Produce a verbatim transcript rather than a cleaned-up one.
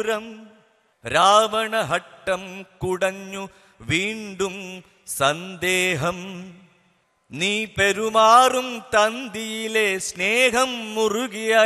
ക്രൂരം. രാവണഹട്ടം കുടഞ്ഞു വീണ്ടും സന്ദേഹം. നീ പെരുമാറും തന്തിയിലെ സ്നേഹം മുറുകിയ